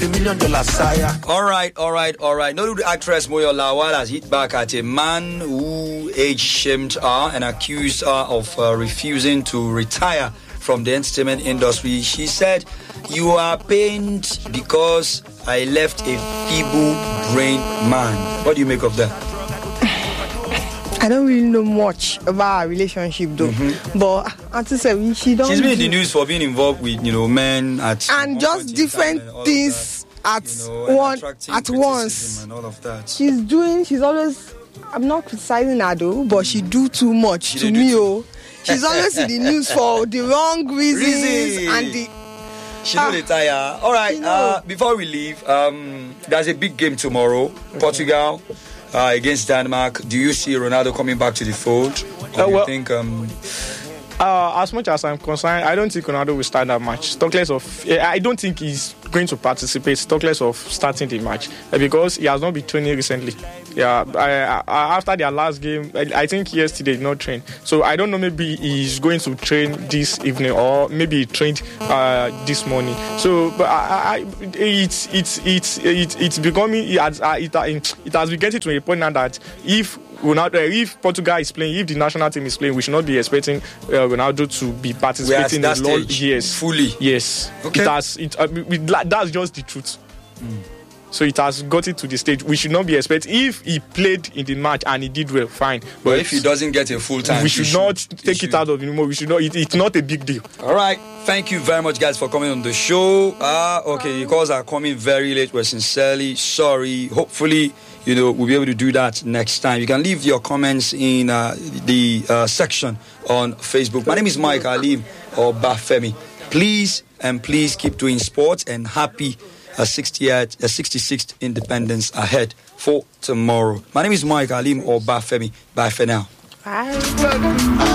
$1 million sire. All right. Nollywood actress Moyo Lawal has hit back at a man who age-shamed her and accused her of refusing to retire from the entertainment industry. She said, "You are pained because I left a feeble-brained man." What do you make of that? I don't really know much about our relationship though, but Auntie said she's been in the news for being involved with men and just different things at once. And all of that. She's always. I'm not criticizing her though, but she do too much to me. She's always in the news for the wrong reasons and the. She will retire. All right. Before we leave, there's a big game tomorrow. Portugal against Denmark. Do you see Ronaldo coming back to the fold? Or do you think? As much as I'm concerned, I don't think Ronaldo will start that match. I don't think he's going to participate. Talk less of starting the match because he has not been training recently. After their last game, I think yesterday he did not train. So I don't know. Maybe he's going to train this evening, or maybe he trained this morning. So, but it's becoming. It has been getting to a point now that if Portugal is playing, if the national team is playing, we should not be expecting Ronaldo to be participating in the Yes, fully. Yes, okay. That's just the truth. So it has got it to the stage. We should not be expecting. If he played in the match and he did well, fine. But if he doesn't get a full time, we should not take it out of him anymore. We should not. It's not a big deal. All right. Thank you very much, guys, for coming on the show. Okay, you guys are coming very late. We're sincerely sorry. Hopefully, we'll be able to do that next time. You can leave your comments in the section on Facebook. My name is Mike Alim or Bafemi. Please keep doing sports and happy 66th Independence ahead for tomorrow. My name is Mike Alim or Bafemi. Bye for now. Bye.